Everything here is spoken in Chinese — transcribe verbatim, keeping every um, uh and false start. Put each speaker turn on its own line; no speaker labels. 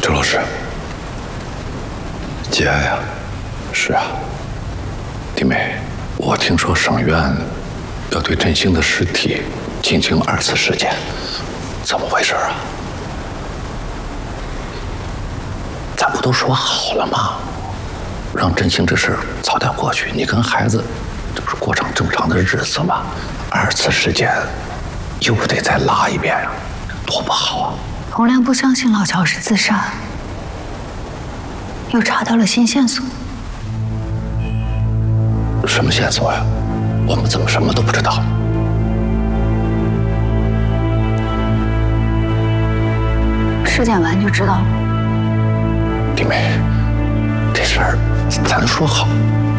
周老师，节哀呀！是啊，弟妹，我听说省院要对振兴的尸体进行二次尸检，怎么回事啊？咱不都说好了吗？让振兴这事儿早点过去，你跟孩子这不是过上正常的日子吗？二次尸检又得再拉一遍呀，多不好啊！
洪亮不相信老乔是自杀，又查到了新线索。
什么线索呀？我们怎么什么都不知道？
尸检完就知道了。
弟妹，这事儿咱说好，